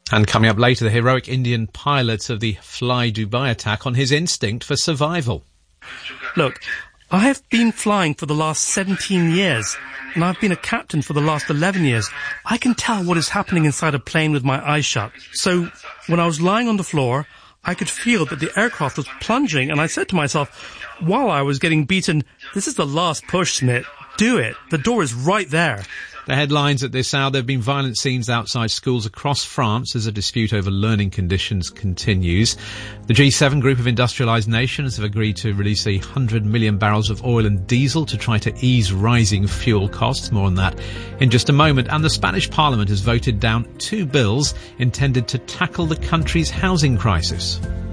And coming up later, the heroic Indian pilot of the Fly Dubai attack on his instinct for survival. Look, I have been flying for the last 17 years, and I've been a captain for the last 11 years. I can tell what is happening inside a plane with my eyes shut. So, when I was lying on the floor, I could feel that the aircraft was plunging, and I said to myself, while I was getting beaten, this is the last push, Smith. Do it. The door is right there. The headlines at this hour: there have been violent scenes outside schools across France as a dispute over learning conditions continues. The G7 group of industrialised nations have agreed to release 100 million barrels of oil and diesel to try to ease rising fuel costs. More on that in just a moment. And the Spanish Parliament has voted down 2 bills intended to tackle the country's housing crisis.